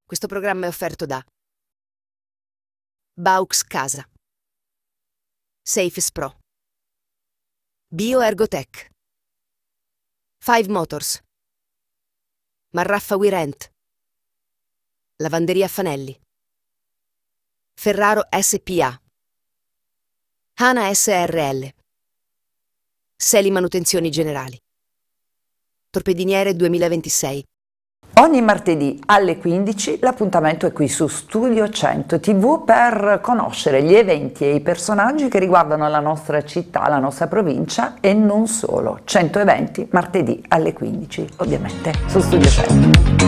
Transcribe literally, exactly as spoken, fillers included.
Questo programma è offerto da Baux Casa, Safes Pro, Bioergotech, Five Motors, Marraffa We Rent, Lavanderia Fanelli, Ferraro S P A, Hana S R L, Seli Manutenzioni Generali, Torpediniere duemilaventisei. Ogni martedì alle quindici l'appuntamento è qui su Studio cento tivù per conoscere gli eventi e i personaggi che riguardano la nostra città, la nostra provincia e non solo. cento eventi martedì alle quindici, ovviamente su Studio cento.